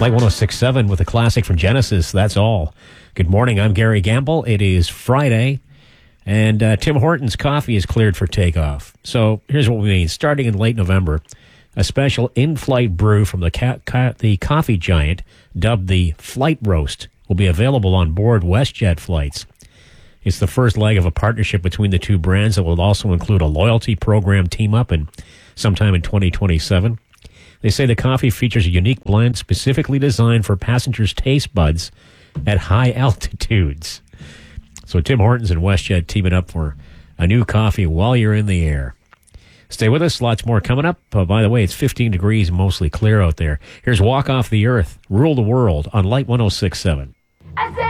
Light 106.7 with a classic from Genesis, That's All. Good morning, I'm Gary Gamble. It is Friday, and Tim Hortons coffee is cleared for takeoff. So here's what we mean. Starting in late November, a special in-flight brew from the coffee giant, dubbed the Flight Roast, will be available on board WestJet flights. It's the first leg of a partnership between the two brands that will also include a loyalty program team-up sometime in 2027. They say the coffee features a unique blend specifically designed for passengers' taste buds at high altitudes. So Tim Hortons and WestJet teaming up for a new coffee while you're in the air. Stay with us. Lots more coming up. By the way, it's 15 degrees, mostly clear out there. Here's Walk Off the Earth, Rule the World on Light 106.7.